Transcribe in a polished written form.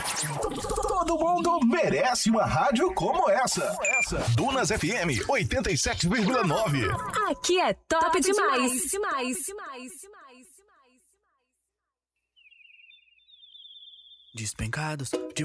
Todo mundo merece uma rádio como essa. Dunas FM 87,9. Aqui é top demais. Despencados